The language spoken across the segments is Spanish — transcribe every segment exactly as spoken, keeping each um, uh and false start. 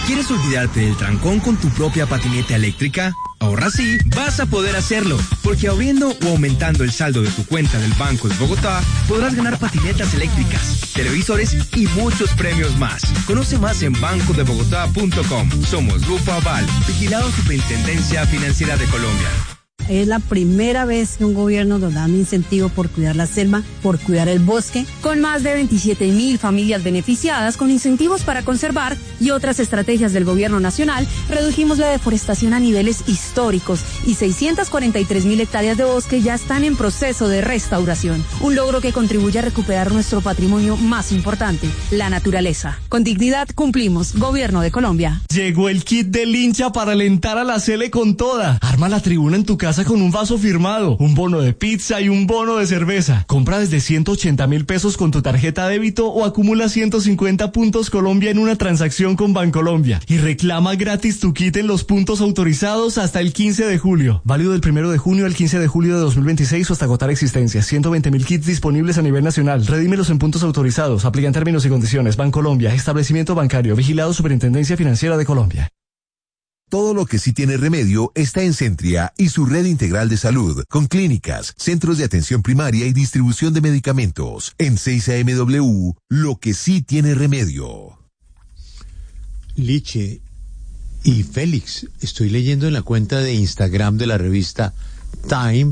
¿Quieres olvidarte del trancón con tu propia patineta eléctrica? Ahora sí, vas a poder hacerlo, porque abriendo o aumentando el saldo de tu cuenta del Banco de Bogotá, podrás ganar patinetas eléctricas, televisores y muchos premios más. Conoce más en banco de bogotá punto com. Somos Grupo Aval, vigilado Superintendencia Financiera de Colombia. Es la primera vez que un gobierno nos da un incentivo por cuidar la selva, por cuidar el bosque. Con más de veintisiete mil familias beneficiadas con incentivos para conservar y otras estrategias del gobierno nacional, redujimos la deforestación a niveles históricos y seiscientas cuarenta y tres mil hectáreas de bosque ya están en proceso de restauración. Un logro que contribuye a recuperar nuestro patrimonio más importante, la naturaleza. Con dignidad cumplimos. Gobierno de Colombia. Llegó el kit del hincha para alentar a la Sele con toda. Arma la tribuna en tu casa con un vaso firmado, un bono de pizza y un bono de cerveza. Compra desde ciento ochenta mil pesos con tu tarjeta débito o acumula ciento cincuenta puntos Colombia en una transacción con Bancolombia y reclama gratis tu kit en los puntos autorizados hasta el quince de julio. Válido del primero de junio al quince de julio de dos mil veintiséis o hasta agotar existencias. ciento veinte mil kits disponibles a nivel nacional. Redímelos en puntos autorizados. Aplican términos y condiciones. Bancolombia, establecimiento bancario, vigilado Superintendencia Financiera de Colombia. Todo lo que sí tiene remedio está en Centria y su red integral de salud, con clínicas, centros de atención primaria y distribución de medicamentos. En seis A M W, lo que sí tiene remedio. Liche y Félix, estoy leyendo en la cuenta de Instagram de la revista Time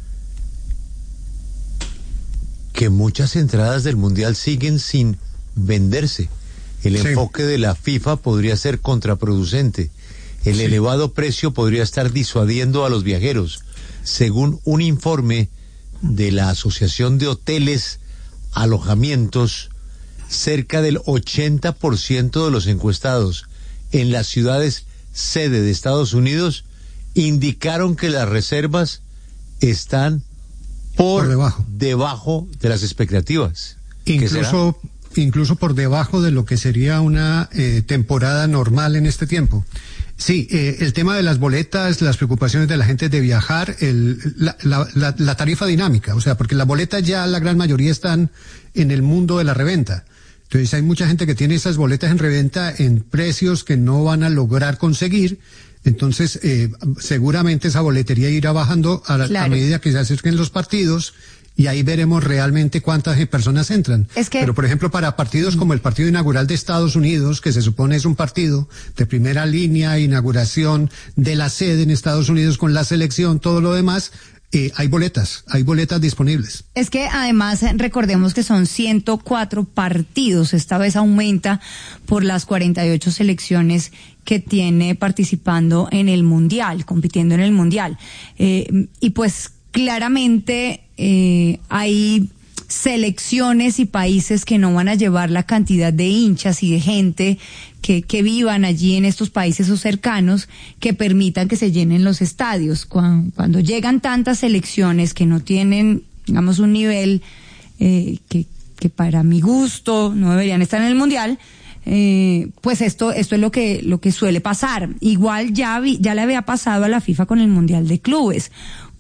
que muchas entradas del Mundial siguen sin venderse. El sí. enfoque de la FIFA podría ser contraproducente. El sí. elevado precio podría estar disuadiendo a los viajeros, según un informe de la Asociación de Hoteles, Alojamientos. Cerca del ochenta por ciento de los encuestados en las ciudades sede de Estados Unidos indicaron que las reservas están por, por debajo. debajo de las expectativas. Incluso, incluso por debajo de lo que sería una eh, temporada normal en este tiempo. Sí, eh, el tema de las boletas, las preocupaciones de la gente de viajar, el, la, la, la, la tarifa dinámica, o sea, porque las boletas ya la gran mayoría están en el mundo de la reventa. Entonces hay mucha gente que tiene esas boletas en reventa en precios que no van a lograr conseguir. Entonces, eh, seguramente esa boletería irá bajando a, la, claro. a medida que se acerquen los partidos. Y ahí veremos realmente cuántas personas entran. Es que... Pero, por ejemplo, para partidos como el partido inaugural de Estados Unidos, que se supone es un partido de primera línea, inauguración de la sede en Estados Unidos con la selección, todo lo demás, eh, hay boletas, hay boletas disponibles. Es que además recordemos que son ciento cuatro partidos, esta vez aumenta por las cuarenta y ocho selecciones que tiene participando en el Mundial, compitiendo en el Mundial. Eh, y pues claramente eh, hay selecciones y países que no van a llevar la cantidad de hinchas y de gente que, que vivan allí en estos países o cercanos que permitan que se llenen los estadios. Cuando, cuando llegan tantas selecciones que no tienen, digamos, un nivel eh, que, que para mi gusto no deberían estar en el Mundial, eh, pues esto esto es lo que lo que suele pasar. Igual ya vi, ya le había pasado a la FIFA con el Mundial de Clubes,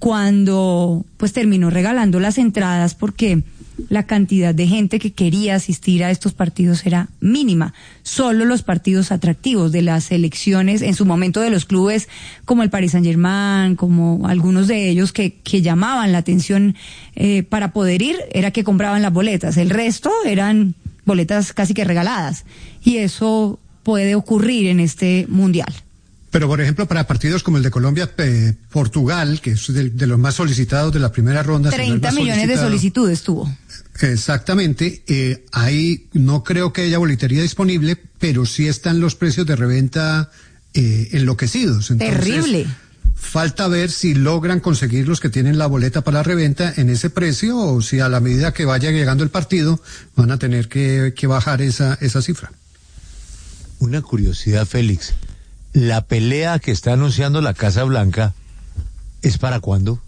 cuando pues terminó regalando las entradas porque la cantidad de gente que quería asistir a estos partidos era mínima. Solo los partidos atractivos de las selecciones, en su momento de los clubes como el Paris Saint-Germain, como algunos de ellos que, que llamaban la atención eh, para poder ir, era que compraban las boletas. El resto eran boletas casi que regaladas. Y eso puede ocurrir en este Mundial. Pero, por ejemplo, para partidos como el de Colombia, eh, Portugal, que es de, de los más solicitados de la primera ronda. treinta millones de solicitudes tuvo. Exactamente. Eh, ahí no creo que haya boletería disponible, pero sí están los precios de reventa eh, enloquecidos. Entonces, terrible. Falta ver si logran conseguir los que tienen la boleta para la reventa en ese precio o si a la medida que vaya llegando el partido van a tener que, que bajar esa, esa cifra. Una curiosidad, Félix. La pelea que está anunciando la Casa Blanca, ¿es para cuándo?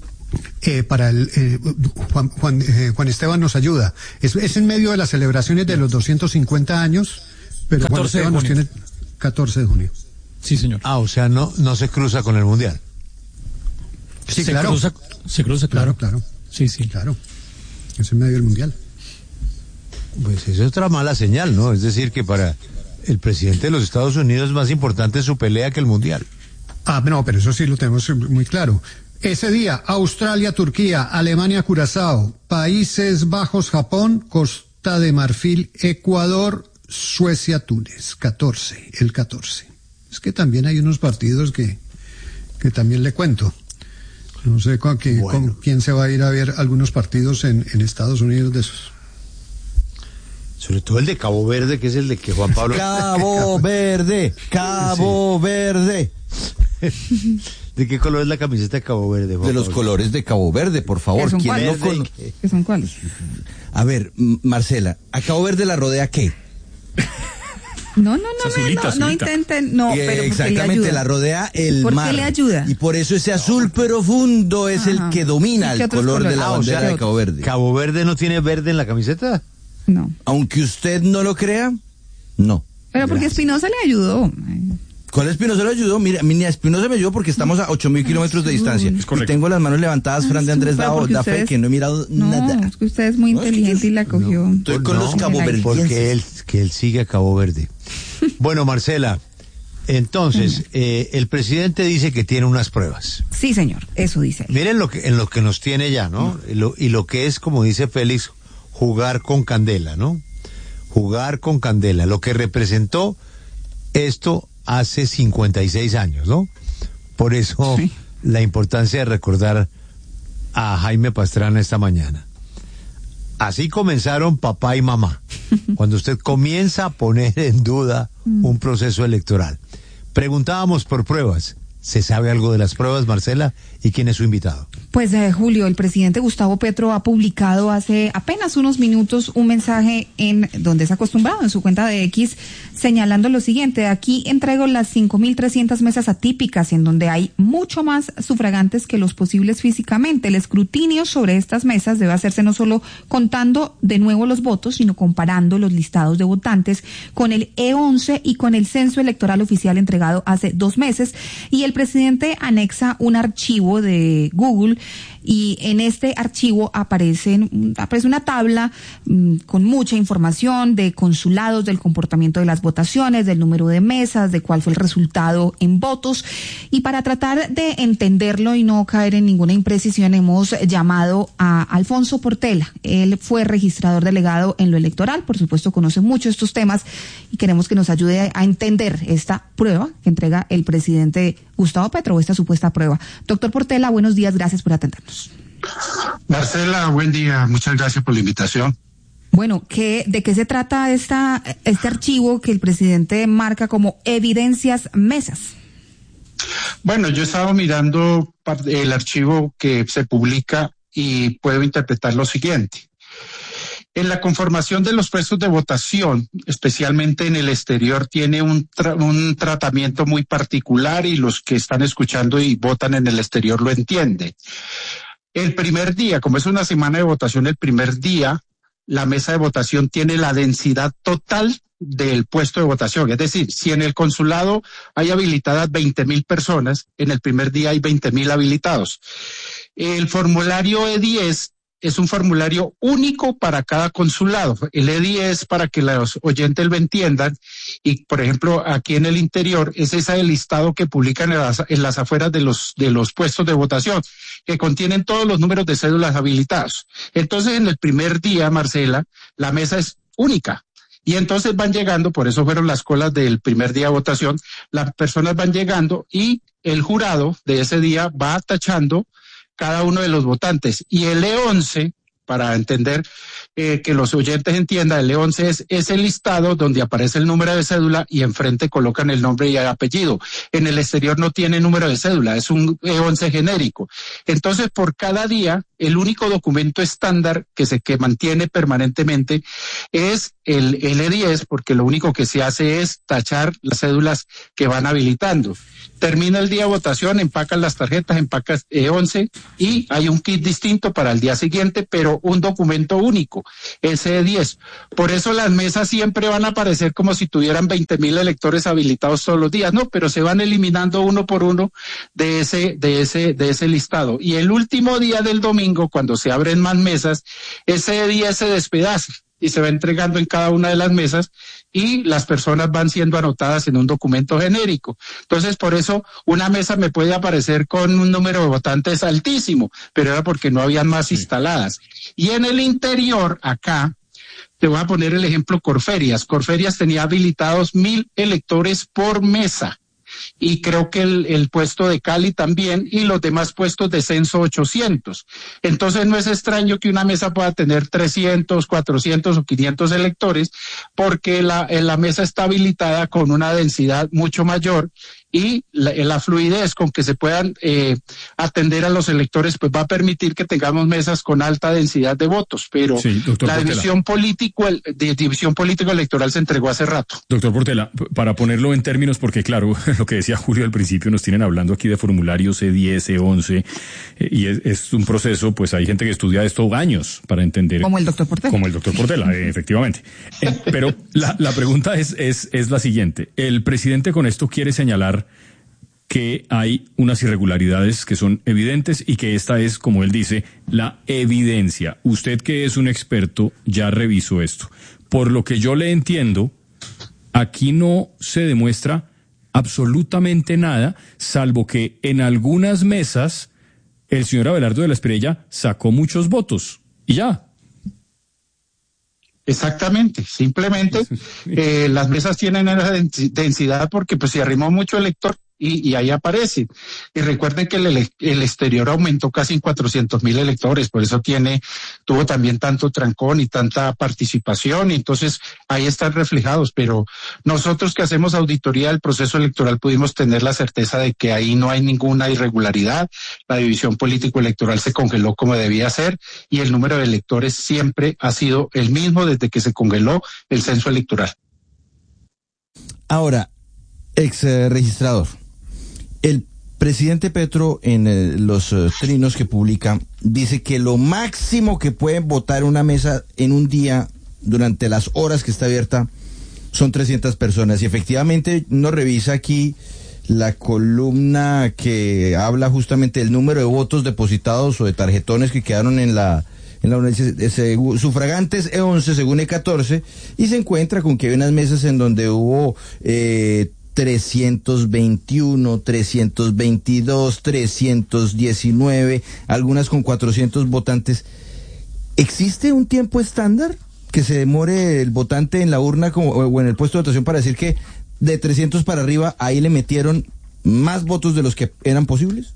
Eh, para el eh, Juan, Juan, eh, Juan Esteban nos ayuda. Es, es en medio de las celebraciones de los doscientos cincuenta años, pero Juan Esteban nos tiene catorce de junio. Sí, señor. Ah, o sea, no no se cruza con el Mundial. Sí, se claro. Cruza, se cruza, claro. Claro, claro. Sí, sí. Claro. Es en medio del Mundial. Pues eso es otra mala señal, ¿no? Es decir, que para el presidente de los Estados Unidos es más importante en su pelea que el mundial. Ah, no, pero eso sí lo tenemos muy claro. Ese día, Australia, Turquía, Alemania, Curazao, Países Bajos, Japón, Costa de Marfil, Ecuador, Suecia, Túnez. catorce, el catorce. Es que también hay unos partidos que, que también le cuento. No sé con, qué, bueno. con quién se va a ir a ver algunos partidos en, en Estados Unidos de esos. Sobre todo el de Cabo Verde, que es el de que Juan Pablo... Cabo Verde, Cabo sí. Verde. ¿De qué color es la camiseta de Cabo Verde, Juan De los Pablo? colores de Cabo Verde, por favor. ¿Son ¿Quién cuáles? no con... ¿Qué son cuáles? A ver, Marcela, ¿a Cabo Verde la rodea qué? No, no, no, azulita, no, no intenten, no, eh, pero exactamente, la rodea el ¿Por mar. ¿Por qué le ayuda? Y por eso ese azul profundo es Ajá. el que domina el color colores? de la ah, bandera o sea, de Cabo Verde. ¿Cabo Verde no tiene verde en la camiseta? No. Aunque usted no lo crea, no. Pero porque Espinosa le ayudó. ¿Cuál Espinosa le ayudó? Mira, mi Espinosa me ayudó porque estamos a ocho mil kilómetros de distancia. Y tengo las manos levantadas, Fran de Andrés Dao, da fe que no he mirado no, nada. Es que usted es muy no, inteligente es que yo, y la cogió. No, estoy con no, los caboverdienses. Porque él, que él sigue a Cabo Verde. Bueno, Marcela, entonces, eh, el presidente dice que tiene unas pruebas. Sí, señor, eso dice él. Miren lo que, en lo que nos tiene ya, ¿no? Y lo, y lo que es, como dice Félix, jugar con candela, ¿no? Jugar con candela. Lo que representó esto hace cincuenta y seis años, ¿no? Por eso sí. la importancia de recordar a Jaime Pastrana esta mañana. Así comenzaron papá y mamá, cuando usted comienza a poner en duda un proceso electoral. Preguntábamos por pruebas. ¿Se sabe algo de las pruebas, Marcela? ¿Y quién es su invitado? Pues, eh, Julio, el presidente Gustavo Petro ha publicado hace apenas unos minutos un mensaje en donde es acostumbrado, en su cuenta de X, señalando lo siguiente: aquí entrego las cinco mil trescientas mesas atípicas, en donde hay mucho más sufragantes que los posibles físicamente. El escrutinio sobre estas mesas debe hacerse no solo contando de nuevo los votos, sino comparando los listados de votantes con el E once y con el censo electoral oficial entregado hace dos meses. Y el presidente anexa un archivo de Google, y en este archivo aparecen, aparece una tabla mmm, con mucha información de consulados, del comportamiento de las votaciones, del número de mesas, de cuál fue el resultado en votos. Y para tratar de entenderlo y no caer en ninguna imprecisión, hemos llamado a Alfonso Portela. Él fue registrador delegado en lo electoral, por supuesto conoce mucho estos temas, y queremos que nos ayude a entender esta prueba que entrega el presidente Gustavo Petro, esta supuesta prueba. Doctor Portela, buenos días, gracias por atendernos. Marcela, buen día, muchas gracias por la invitación. Bueno, ¿qué, ¿de qué se trata esta, este archivo que el presidente marca como evidencias mesas? Bueno, yo estaba mirando el archivo que se publica y puedo interpretar lo siguiente. En la conformación de los puestos de votación, especialmente en el exterior, tiene un, tra- un tratamiento muy particular, y los que están escuchando y votan en el exterior lo entienden. El primer día, como es una semana de votación, el primer día, la mesa de votación tiene la densidad total del puesto de votación. Es decir, si en el consulado hay habilitadas veinte mil personas, en el primer día hay veinte mil habilitados. El formulario E diez es un formulario único para cada consulado. El E diez, para que los oyentes lo entiendan, y por ejemplo aquí en el interior, es ese listado que publican en las, en las afueras de los, de los puestos de votación, que contienen todos los números de cédulas habilitados. Entonces en el primer día, Marcela, la mesa es única. Y entonces van llegando, por eso fueron las colas del primer día de votación, las personas van llegando y el jurado de ese día va tachando cada uno de los votantes. Y el E once, para entender eh, que los oyentes entiendan, el E once es ese listado donde aparece el número de cédula y enfrente colocan el nombre y el apellido. En el exterior no tiene número de cédula, es un E once genérico. Entonces, por cada día, el único documento estándar que se que mantiene permanentemente es el, el E diez, porque lo único que se hace es tachar las cédulas que van habilitando. Termina el día de votación, empacan las tarjetas, empacas E once y hay un kit distinto para el día siguiente, pero un documento único, ese E diez. Por eso las mesas siempre van a aparecer como si tuvieran veinte mil electores habilitados todos los días, no, pero se van eliminando uno por uno de ese, de ese, de ese listado. Y el último día del domingo, cuando se abren más mesas, ese E diez se despedaza. y se va entregando en cada una de las mesas y las personas van siendo anotadas en un documento genérico. Entonces, por eso una mesa me puede aparecer con un número de votantes altísimo, pero era porque no habían más sí. instaladas. Y en el interior, acá, te voy a poner el ejemplo Corferias. Corferias tenía habilitados mil electores por mesa. Y creo que el, el puesto de Cali también, y los demás puestos de censo ochocientos. Entonces no es extraño que una mesa pueda tener trescientos, cuatrocientos o quinientos electores, porque la, la mesa está habilitada con una densidad mucho mayor, y la, la fluidez con que se puedan eh, atender a los electores pues va a permitir que tengamos mesas con alta densidad de votos, pero sí, la división político, el, de división político electoral se entregó hace rato. Doctor Portela, para ponerlo en términos, porque claro, lo que decía Julio al principio, nos tienen hablando aquí de formularios C diez, C once, eh, y es, es un proceso, pues hay gente que estudia esto años para entender. Como el doctor Portela. Como el doctor Portela, eh, efectivamente. Eh, pero la, la pregunta es, es, es la siguiente. El presidente con esto quiere señalar que hay unas irregularidades que son evidentes y que esta es, como él dice, la evidencia. Usted, que es un experto, ya revisó esto. Por lo que yo le entiendo, aquí no se demuestra absolutamente nada, salvo que en algunas mesas el señor Abelardo de la Espriella sacó muchos votos y ya. Exactamente, simplemente eh, las mesas tienen esa densidad porque pues se arrimó mucho elector y, y ahí aparece. Y recuerden que el, el exterior aumentó casi en cuatrocientos mil electores, por eso tiene, tuvo también tanto trancón y tanta participación, y entonces ahí están reflejados, pero nosotros que hacemos auditoría del proceso electoral pudimos tener la certeza de que ahí no hay ninguna irregularidad, la división político-electoral se congeló como debía ser, y el número de electores siempre ha sido el mismo desde que se congeló el censo electoral. Ahora, ex eh, registrador, el presidente Petro en eh, los eh, trinos que publica dice que lo máximo que pueden votar una mesa en un día durante las horas que está abierta son trescientas personas, y efectivamente uno revisa aquí la columna que habla justamente del número de votos depositados o de tarjetones que quedaron en la en la unidad sufragantes E once según E catorce, y se encuentra con que hay unas mesas en donde hubo eh, trescientos veintiuno, trescientos veintidós, trescientos diecinueve, algunas con cuatrocientos votantes. ¿Existe un tiempo estándar que se demore el votante en la urna como, o en el puesto de votación para decir que de trescientos para arriba ahí le metieron más votos de los que eran posibles?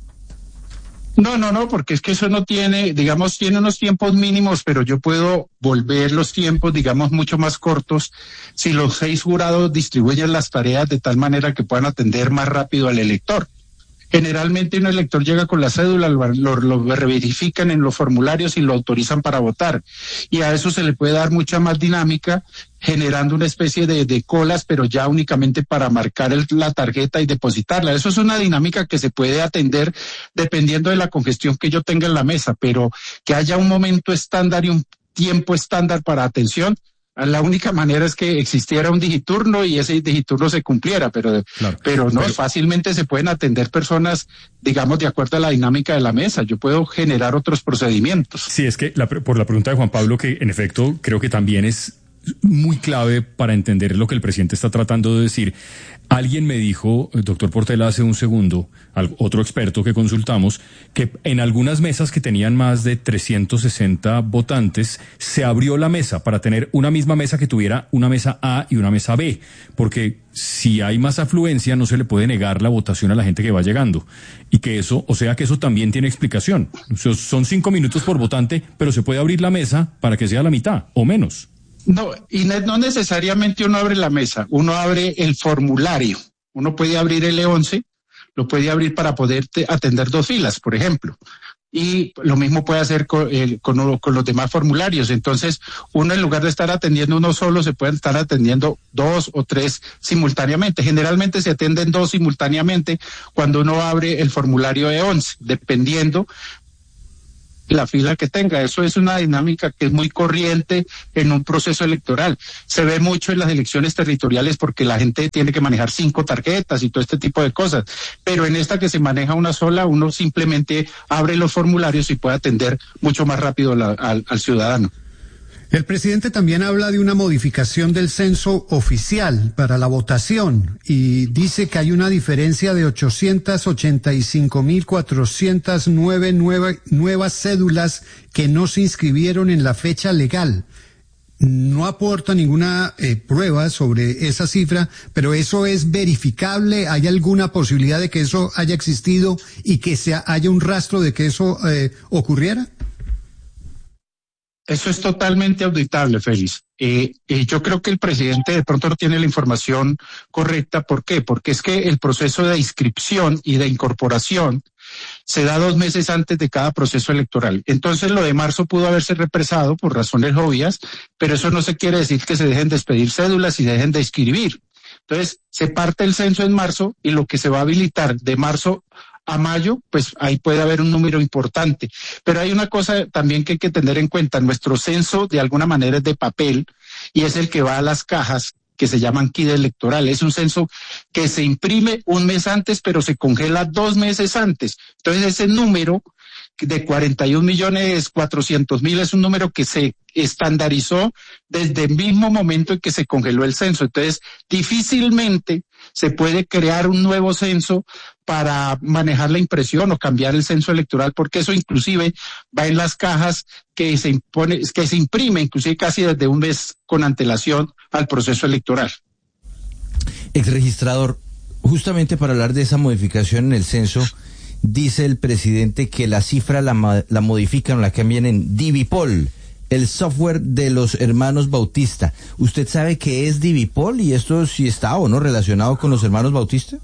No, no, no, porque es que eso no tiene, digamos, tiene unos tiempos mínimos, pero yo puedo volver los tiempos, digamos, mucho más cortos si los seis jurados distribuyen las tareas de tal manera que puedan atender más rápido al elector. Generalmente un elector llega con la cédula, lo, lo, lo verifican en los formularios y lo autorizan para votar. Y a eso se le puede dar mucha más dinámica, generando una especie de, de colas, pero ya únicamente para marcar el, la tarjeta y depositarla. Eso es una dinámica que se puede atender dependiendo de la congestión que yo tenga en la mesa, pero que haya un momento estándar y un tiempo estándar para atención. La única manera es que existiera un digiturno y ese digiturno se cumpliera, pero, claro, pero no, pero fácilmente se pueden atender personas, digamos, de acuerdo a la dinámica de la mesa. Yo puedo generar otros procedimientos. Sí, es que la, por la pregunta de Juan Pablo, que en efecto creo que también es muy clave para entender lo que el presidente está tratando de decir. Alguien me dijo, el doctor Portela, hace un segundo, otro experto que consultamos, que en algunas mesas que tenían más de trescientos sesenta votantes, se abrió la mesa para tener una misma mesa que tuviera una mesa A y una mesa B, porque si hay más afluencia no se le puede negar la votación a la gente que va llegando, y que eso, o sea que eso también tiene explicación. Son cinco minutos por votante, pero se puede abrir la mesa para que sea la mitad o menos. No, y no necesariamente uno abre la mesa, uno abre el formulario. Uno puede abrir el E once, lo puede abrir para poder atender dos filas, por ejemplo. Y lo mismo puede hacer con, el, con, con los demás formularios. Entonces, uno en lugar de estar atendiendo uno solo, se puede estar atendiendo dos o tres simultáneamente. Generalmente se atienden dos simultáneamente cuando uno abre el formulario E once, dependiendo la fila que tenga. Eso es una dinámica que es muy corriente en un proceso electoral. Se ve mucho en las elecciones territoriales porque la gente tiene que manejar cinco tarjetas y todo este tipo de cosas. Pero en esta que se maneja una sola, uno simplemente abre los formularios y puede atender mucho más rápido la, al, al ciudadano. El presidente también habla de una modificación del censo oficial para la votación y dice que hay una diferencia de ochocientas ochenta y cinco mil cuatrocientas nueve nueva, nuevas cédulas que no se inscribieron en la fecha legal. No aporta ninguna eh, prueba sobre esa cifra, pero ¿eso es verificable? ¿Hay alguna posibilidad de que eso haya existido y que sea, haya un rastro de que eso eh, ocurriera? Eso es totalmente auditable, Félix. Eh, eh, yo creo que el presidente de pronto no tiene la información correcta. ¿Por qué? Porque es que el proceso de inscripción y de incorporación se da dos meses antes de cada proceso electoral. Entonces lo de marzo pudo haberse represado por razones obvias, pero eso no se quiere decir que se dejen de expedir cédulas y dejen de inscribir. Entonces se parte el censo en marzo y lo que se va a habilitar de marzo a mayo, pues ahí puede haber un número importante. Pero hay una cosa también que hay que tener en cuenta. Nuestro censo de alguna manera es de papel y es el que va a las cajas que se llaman kit electoral. Es un censo que se imprime un mes antes, pero se congela dos meses antes. Entonces ese número de cuarenta y un millones cuatrocientos mil es un número que se estandarizó desde el mismo momento en que se congeló el censo. Entonces, difícilmente se puede crear un nuevo censo para manejar la impresión o cambiar el censo electoral, porque eso inclusive va en las cajas que se impone, que se imprime inclusive casi desde un mes con antelación al proceso electoral. Exregistrador, justamente para hablar de esa modificación en el censo, dice el presidente que la cifra la, la modifican, la cambian en Divipol, el software de los hermanos Bautista. ¿Usted sabe qué es Divipol y esto sí está o no relacionado con los hermanos Bautista?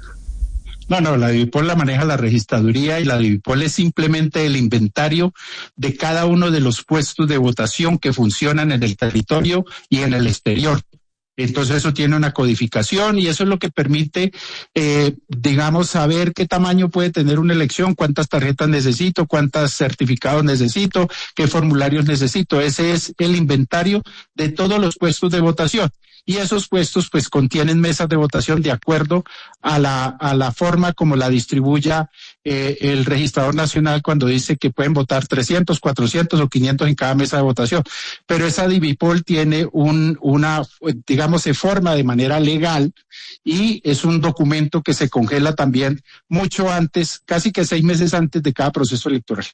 No, no, la Divipol la maneja la registraduría y la Divipol es simplemente el inventario de cada uno de los puestos de votación que funcionan en el territorio y en el exterior. Entonces eso tiene una codificación y eso es lo que permite, eh, digamos, saber qué tamaño puede tener una elección, cuántas tarjetas necesito, cuántos certificados necesito, qué formularios necesito. Ese es el inventario de todos los puestos de votación. Y esos puestos pues contienen mesas de votación de acuerdo a la a la forma como la distribuya eh, el registrador nacional cuando dice que pueden votar trescientos, cuatrocientos o quinientos en cada mesa de votación. Pero esa Divipol tiene un una, digamos, se forma de manera legal y es un documento que se congela también mucho antes, casi que seis meses antes de cada proceso electoral.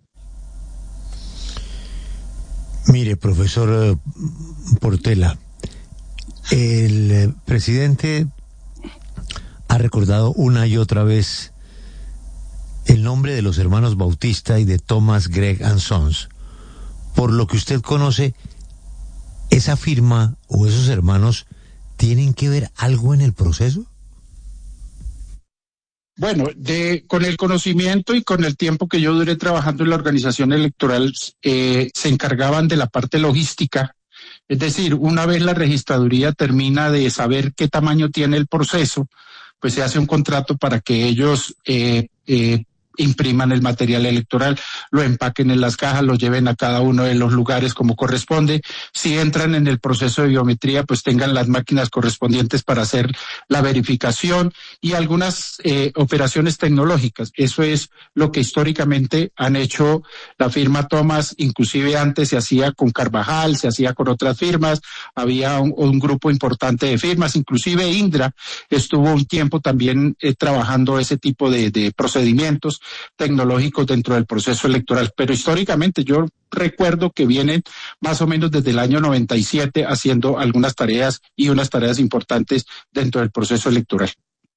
Mire, profesor Portela, el eh, presidente ha recordado una y otra vez el nombre de los hermanos Bautista y de Thomas Gregg and Sons. Por lo que usted conoce, ¿esa firma o esos hermanos tienen que ver algo en el proceso? Bueno, de, con el conocimiento y con el tiempo que yo duré trabajando en la organización electoral, eh, se encargaban de la parte logística. Es decir, una vez la registraduría termina de saber qué tamaño tiene el proceso, pues se hace un contrato para que ellos eh, eh, impriman el material electoral, lo empaquen en las cajas, lo lleven a cada uno de los lugares como corresponde. Si entran en el proceso de biometría, pues tengan las máquinas correspondientes para hacer la verificación y algunas eh, operaciones tecnológicas. Eso es lo que históricamente han hecho la firma Thomas, inclusive antes se hacía con Carvajal, se hacía con otras firmas, había un, un grupo importante de firmas, inclusive Indra estuvo un tiempo también eh, trabajando ese tipo de, de procedimientos tecnológicos dentro del proceso electoral, pero históricamente yo recuerdo que vienen más o menos desde el año noventa y siete haciendo algunas tareas y unas tareas importantes dentro del proceso electoral.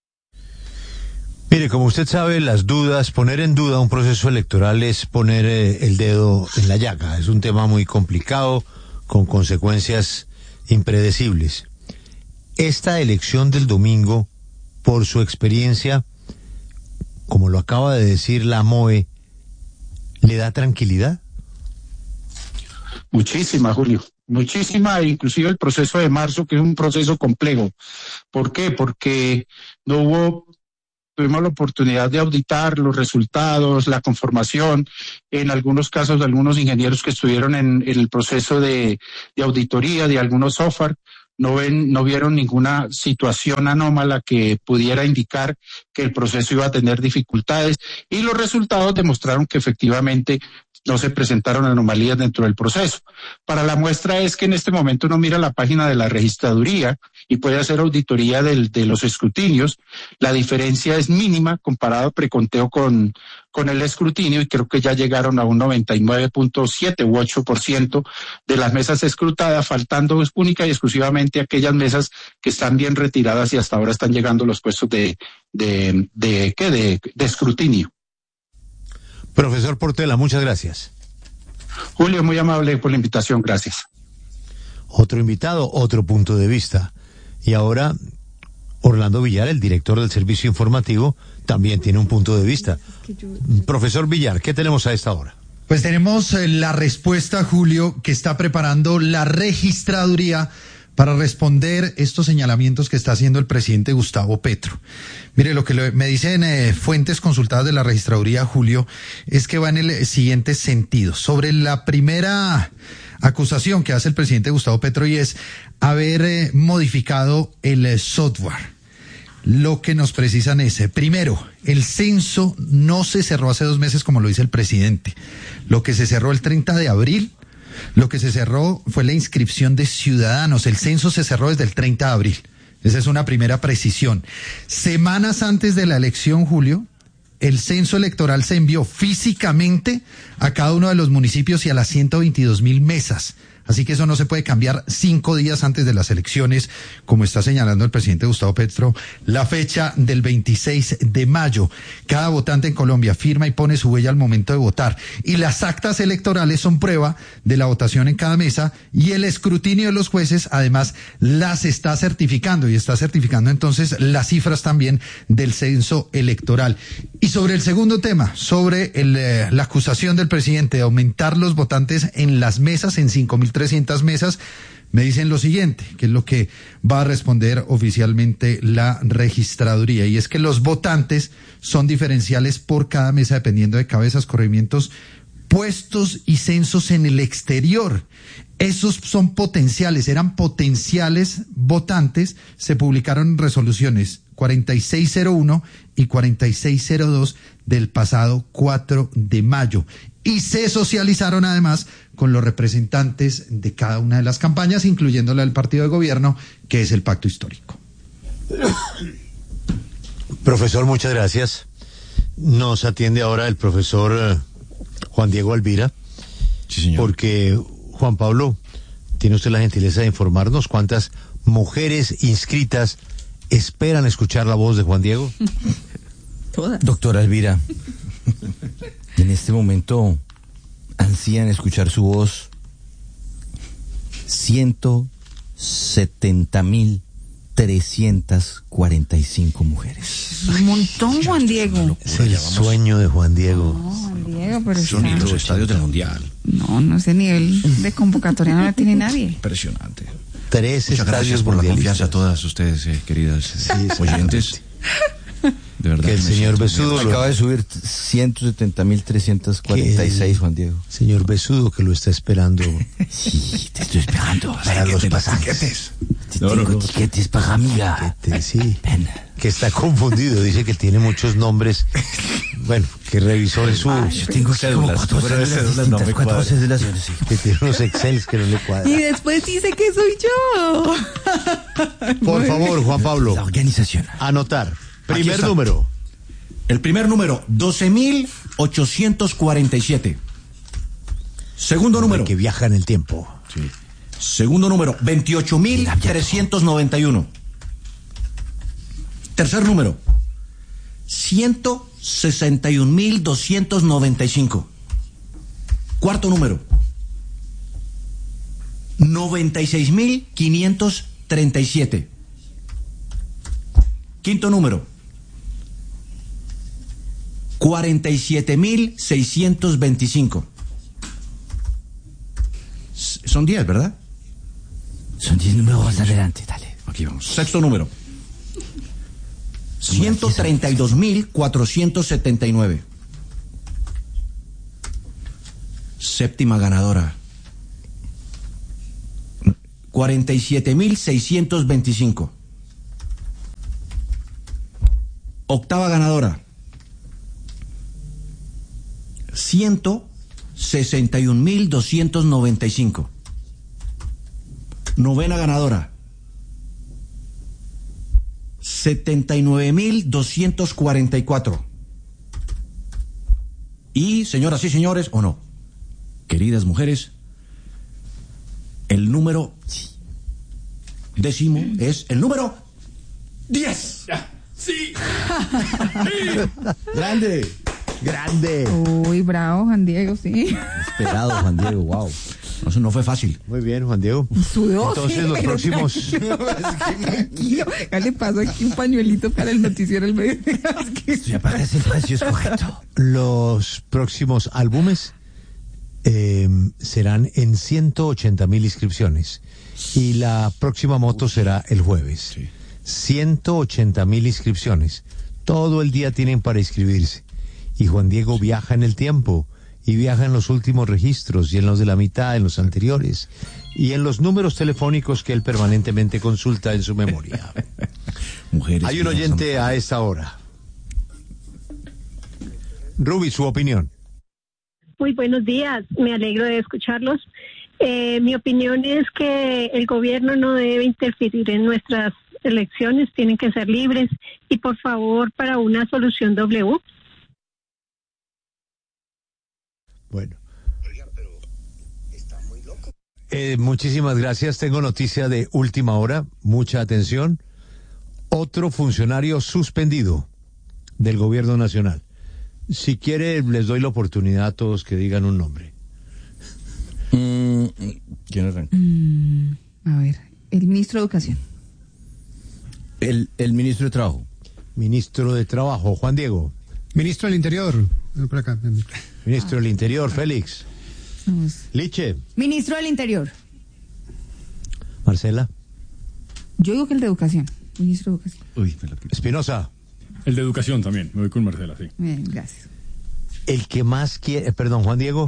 Mire, como usted sabe, las dudas, poner en duda un proceso electoral es poner eh, el dedo en la llaga. Es un tema muy complicado, con consecuencias impredecibles. Esta elección del domingo, por su experiencia, como lo acaba de decir la M O E, ¿le da tranquilidad? Muchísima, Julio. Muchísima, inclusive el proceso de marzo, que es un proceso complejo. ¿Por qué? Porque no hubo, tuvimos la oportunidad de auditar los resultados, la conformación, en algunos casos de algunos ingenieros que estuvieron en, en el proceso de, de auditoría de algunos software. no ven, no vieron ninguna situación anómala que pudiera indicar que el proceso iba a tener dificultades, y los resultados demostraron que efectivamente no se presentaron anomalías dentro del proceso. Para la muestra es que en este momento uno mira la página de la registraduría y puede hacer auditoría del, de los escrutinios. La diferencia es mínima comparado preconteo con, con el escrutinio, y creo que ya llegaron a un noventa y nueve punto siete u ocho por ciento de las mesas escrutadas, faltando única y exclusivamente aquellas mesas que están bien retiradas y hasta ahora están llegando los puestos de, de, de, ¿qué? de, de escrutinio. Profesor Portela, muchas gracias. Julio, muy amable por la invitación, gracias. Otro invitado, otro punto de vista. Y ahora, Orlando Villar, el director del servicio informativo, también tiene un punto de vista. Profesor Villar, ¿qué tenemos a esta hora? Pues tenemos eh, la respuesta, Julio, que está preparando la registraduría para responder estos señalamientos que está haciendo el presidente Gustavo Petro. Mire, lo que le, me dicen eh, fuentes consultadas de la registraduría, Julio, es que va en el siguiente sentido. Sobre la primera acusación que hace el presidente Gustavo Petro, y es haber eh, modificado el eh, software. Lo que nos precisan es, eh, primero, el censo no se cerró hace dos meses como lo dice el presidente. Lo que se cerró el treinta de abril, lo que se cerró fue la inscripción de ciudadanos. El censo se cerró desde el treinta de abril. Esa es una primera precisión. Semanas antes de la elección, Julio, el censo electoral se envió físicamente a cada uno de los municipios y a las ciento veintidós mil mesas. Así que eso no se puede cambiar cinco días antes de las elecciones, como está señalando el presidente Gustavo Petro, la fecha del veintiséis de mayo. Cada votante en Colombia firma y pone su huella al momento de votar. Y las actas electorales son prueba de la votación en cada mesa, y el escrutinio de los jueces además las está certificando, y está certificando entonces las cifras también del censo electoral. Y sobre el segundo tema, sobre el, eh, la acusación del presidente de aumentar los votantes en las mesas en cinco mil trescientas mesas, me dicen lo siguiente, que es lo que va a responder oficialmente la registraduría, y es que los votantes son diferenciales por cada mesa dependiendo de cabezas, corregimientos, puestos y censos en el exterior. Esos son potenciales, eran potenciales votantes, se publicaron resoluciones cuarenta y seis cero uno y cuarenta y seis cero dos del pasado cuatro de mayo. Y se socializaron además con los representantes de cada una de las campañas, incluyendo la del partido de gobierno, que es el Pacto Histórico. Profesor, muchas gracias. Nos atiende ahora el profesor eh, Juan Diego Alvira. Sí, señor. Porque, Juan Pablo, ¿tiene usted la gentileza de informarnos cuántas mujeres inscritas esperan escuchar la voz de Juan Diego? Todas. Doctora Alvira, en este momento ansían escuchar su voz ciento setenta mil trescientas cuarenta y cinco mujeres. Un montón, Juan Diego. Es el sueño de Juan Diego. No, Juan Diego, pero Son está... los estadios del Mundial. No, no, ese nivel de convocatoria no la tiene nadie. Impresionante. Tres Muchas gracias por la confianza a todas ustedes, eh, queridas Sí, oyentes. De verdad. Que el me señor siento Besudo muy- lo- acaba de subir ciento setenta mil trescientos cuarenta y seis, Juan Diego. Señor Besudo, que lo está esperando Sí, te estoy esperando. para los pasajes. No, no, no. Tiquetes para amiga. Que, sí, Ven. que está confundido, dice que tiene muchos nombres. Bueno, que revisó en su... Yo tengo aquí como cuatro cédulas distintas, cuatro cédulas, sí. que tiene unos excels que no le Y cuadran. después dice que soy yo. Por favor, Juan Pablo, La organización. anotar. Primer está. número. El primer número, doce mil ochocientos cuarenta y siete. Segundo número. Que viaja en el tiempo. Sí. Segundo número, veintiocho mil trescientos noventa y uno. Tercer número, ciento sesenta y un mil doscientos noventa y cinco. Cuarto número, noventa y seis mil quinientos treinta y siete. Quinto número, cuarenta y siete mil seiscientos veinticinco. S- Son diez, ¿verdad? Son diez números más adelante, dale. Aquí vamos. Sexto número, ciento treinta y dos mil cuatrocientos setenta y nueve. Séptima ganadora. cuarenta y siete mil seiscientos veinticinco. Octava ganadora, ciento sesenta y un mil doscientos noventa y cinco. Novena ganadora, setenta y nueve mil doscientos cuarenta y cuatro. Y, señoras y señores, o no, queridas mujeres, el número décimo es el número diez. ¡Sí! ¡Grande! ¡Grande! Uy, bravo, Juan Diego, sí. Esperado, Juan Diego, wow. Eso no fue fácil. Muy bien, Juan Diego. Sudó. Entonces, sí, los pero próximos... Tranquilo, ya le paso aquí un pañuelito para el noticiero del medio. Ya parece el precio es correcto. Los próximos álbumes eh, serán en ciento ochenta mil inscripciones. Y la próxima moto será el jueves. Sí. ciento ochenta mil inscripciones. Todo el día tienen para inscribirse. Y Juan Diego viaja en el tiempo. Y viaja en los últimos registros. Y en los de la mitad, en los anteriores. Y en los números telefónicos que él permanentemente consulta en su memoria. Mujeres. Hay un oyente a esta hora. Ruby, su opinión. Muy buenos días. Me alegro de escucharlos. Eh, mi opinión es que el gobierno no debe interferir en nuestras elecciones, tienen que ser libres y por favor para una solución W. Bueno. Eh, muchísimas gracias. Tengo noticia de última hora. Mucha atención. Otro funcionario suspendido del gobierno nacional. Si quiere, les doy la oportunidad a todos que digan un nombre. Mm, ¿Quién arranca? Mm, a ver, el ministro de Educación. El, el ministro de Trabajo. Ministro de Trabajo, Juan Diego. Ministro del Interior. Por acá. Ministro del Interior, Félix. Vamos. Liche. Ministro del Interior. Marcela. Yo digo que el de Educación. Ministro de Educación. Uy, me la pico. Espinosa. El de educación también, me voy con Marcela, sí. Bien, gracias. El que más quiere, perdón, Juan Diego.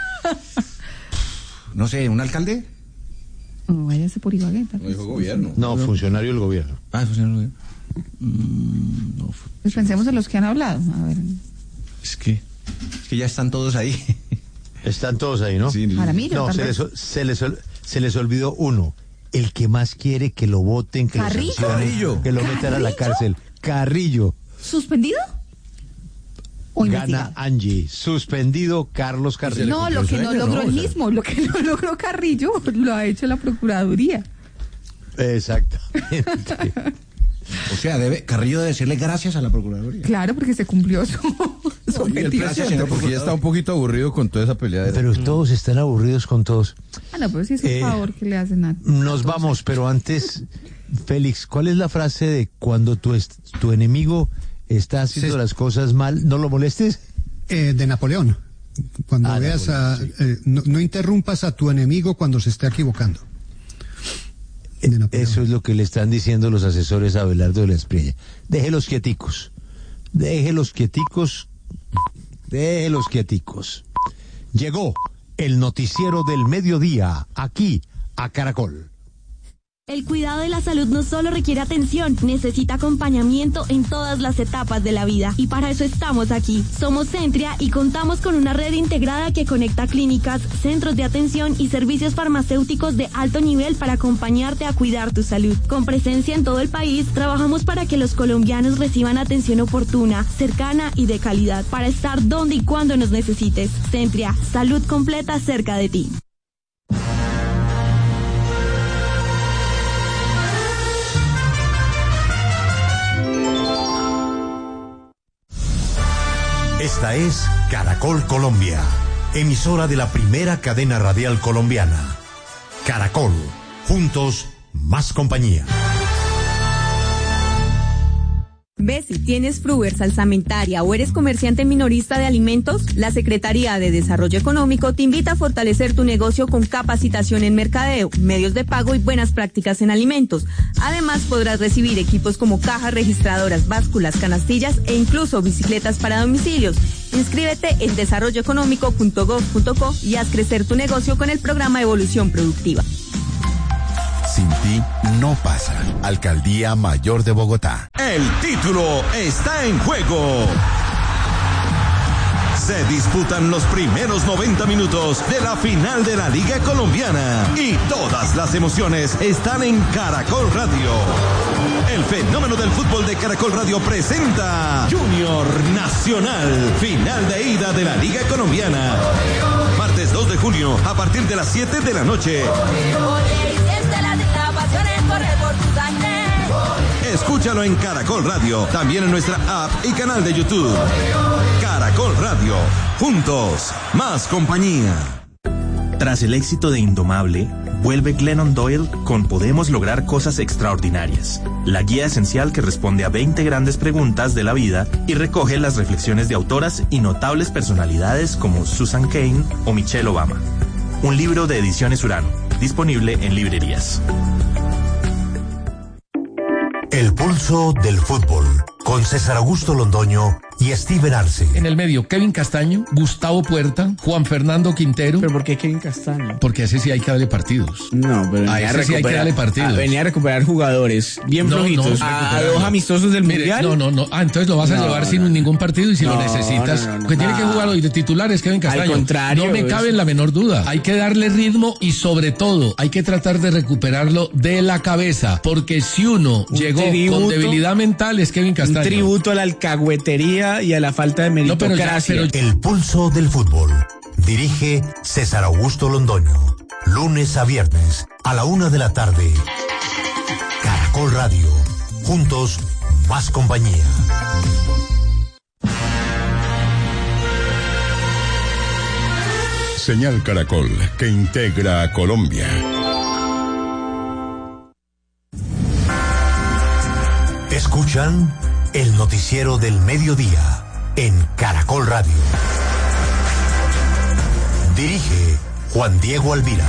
No sé, ¿un alcalde? Oh, váyase por Ibagué. No dijo gobierno. No, funcionario del gobierno. Ah, funcionario del gobierno. Mm, no, Pues pensemos en los que han hablado. A ver. es que, es que ya están todos ahí. Están todos ahí, ¿no? Sí, Jaramillo, No, tal se vez. les, se, les, se les olvidó uno. El que más quiere que lo voten, que ¿Carrillo? lo sancionen, Carrillo. que lo metan a la ¿Carrillo? cárcel. Carrillo. ¿Suspendido? ¿O Gana investigado? Angie. Suspendido Carlos Carrillo. No, lo que no sueño, logró ¿no? el O sea- mismo, lo que no logró Carrillo, lo ha hecho la Procuraduría. Exactamente. O sea, debe, Carrillo debe decirle gracias a la Procuraduría. Claro, porque se cumplió su, su objetivo. Gracias, señor Porque ya está un poquito aburrido con toda esa pelea. Pero todos están aburridos con todos. Ah, no, pero sí es un Eh, favor que le hacen a... Nos vamos, pero antes, Félix, ¿cuál es la frase de cuando tu, est- tu enemigo está haciendo Sí. las cosas mal, no lo molestes? Eh, de Napoleón. Cuando Ah, veas a... Napoleón, eh, no, no interrumpas a tu enemigo cuando se esté equivocando. De Napoleón. Eso es lo que le están diciendo los asesores a Abelardo de la Espriella. Déjelos quieticos. Déjelos quieticos. Déjelos quieticos. Llegó el noticiero del mediodía, aquí, a Caracol. El cuidado de la salud no solo requiere atención, necesita acompañamiento en todas las etapas de la vida. Y para eso estamos aquí. Somos Centria y contamos con una red integrada que conecta clínicas, centros de atención y servicios farmacéuticos de alto nivel para acompañarte a cuidar tu salud. Con presencia en todo el país, trabajamos para que los colombianos reciban atención oportuna, cercana y de calidad, para estar donde y cuando nos necesites. Centria, salud completa cerca de ti. Esta es Caracol Colombia, emisora de la primera cadena radial colombiana. Caracol, juntos, más compañía. ¿Ves si tienes Fruver salsamentaria o eres comerciante minorista de alimentos? La Secretaría de Desarrollo Económico te invita a fortalecer tu negocio con capacitación en mercadeo, medios de pago y buenas prácticas en alimentos. Además, podrás recibir equipos como cajas registradoras, básculas, canastillas e incluso bicicletas para domicilios. Inscríbete en desarrollo económico punto gov punto co y haz crecer tu negocio con el programa Evolución Productiva. Sin ti no pasa. Alcaldía Mayor de Bogotá. El título está en juego. Se disputan los primeros noventa minutos de la final de la Liga Colombiana y todas las emociones están en Caracol Radio. El fenómeno del fútbol de Caracol Radio presenta Junior Nacional, final de ida de la Liga Colombiana. Martes dos de junio a partir de las siete de la noche. Escúchalo en Caracol Radio, también en nuestra app y canal de YouTube. Caracol Radio, juntos, más compañía. Tras el éxito de Indomable, vuelve Glennon Doyle con Podemos lograr cosas extraordinarias, la guía esencial que responde a veinte grandes preguntas de la vida y recoge las reflexiones de autoras y notables personalidades como Susan Cain o Michelle Obama. Un libro de Ediciones Urano, disponible en librerías. El pulso del fútbol, con César Augusto Londoño y Steven Arce. En el medio, Kevin Castaño, Gustavo Puerta, Juan Fernando Quintero. ¿Pero por qué Kevin Castaño? Porque a ese sí hay que darle partidos. No, pero a ese sí hay que darle partidos. A, venía a recuperar jugadores bien no, flojitos. No, a, a dos amistosos del Mire, Mundial. No, no, no. Ah, entonces lo vas a no, llevar no, sin no. ningún partido y si no, lo necesitas. No, no, no, que no. tiene que jugar hoy de titular es Kevin Castaño. Al contrario. No me cabe en la menor duda. Hay que darle ritmo y sobre todo hay que tratar de recuperarlo de la cabeza. Porque si uno un llegó tributo, con debilidad mental es Kevin Castaño. Un tributo a la alcahuetería y a la falta de meritocracia. No, pero ya, pero... El pulso del fútbol. Dirige César Augusto Londoño. Lunes a viernes a la una de la tarde. Caracol Radio. Juntos, más compañía. Señal Caracol, que integra a Colombia. Escuchan el noticiero del mediodía en Caracol Radio. Dirige Juan Diego Alvira.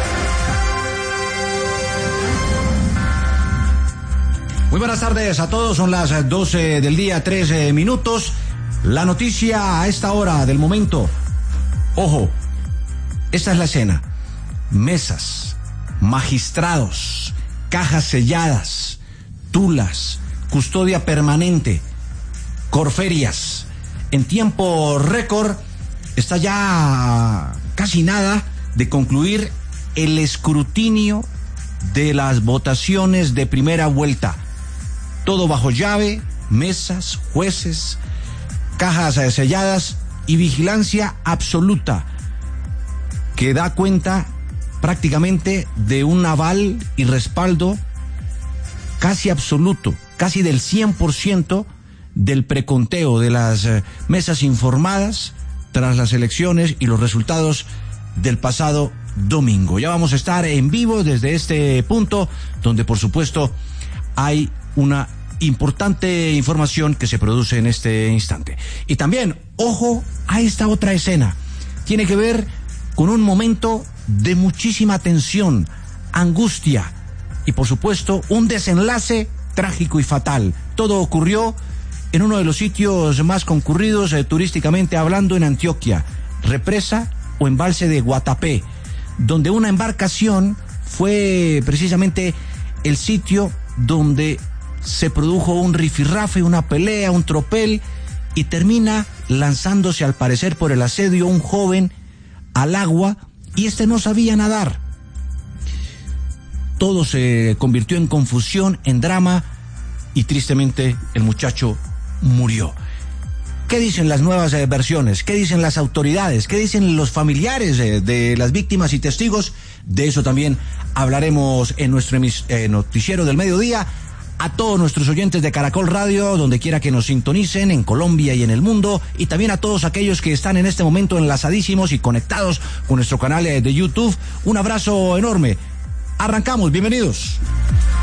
Muy buenas tardes a todos, son las doce del día, trece minutos. La noticia a esta hora del momento. Ojo, esta es la escena. Mesas, magistrados, cajas selladas, tulas, custodia permanente, corferias. En tiempo récord está ya casi nada de concluir el escrutinio de las votaciones de primera vuelta. Todo bajo llave, mesas, jueces, cajas selladas y vigilancia absoluta que da cuenta prácticamente de un aval y respaldo casi absoluto, casi del cien por ciento del preconteo de las eh, mesas informadas tras las elecciones y los resultados del pasado domingo. Ya vamos a estar en vivo desde este punto, donde por supuesto hay una importante información que se produce en este instante. Y también, ojo a esta otra escena. Tiene que ver con un momento de muchísima tensión, angustia y por supuesto un desenlace trágico y fatal. Todo ocurrió en uno de los sitios más concurridos eh, turísticamente hablando en Antioquia, represa o embalse de Guatapé, donde una embarcación fue precisamente el sitio donde se produjo un rifirrafe, una pelea, un tropel, y termina lanzándose al parecer por el asedio un joven al agua, y este no sabía nadar. Todo se convirtió en confusión, en drama, y tristemente el muchacho murió. ¿Qué dicen las nuevas eh, versiones? ¿Qué dicen las autoridades? ¿Qué dicen los familiares eh, de las víctimas y testigos? De eso también hablaremos en nuestro emis- eh, noticiero del mediodía. A todos nuestros oyentes de Caracol Radio, donde quiera que nos sintonicen, en Colombia y en el mundo, y también a todos aquellos que están en este momento enlazadísimos y conectados con nuestro canal eh, de YouTube, un abrazo enorme. Arrancamos, bienvenidos.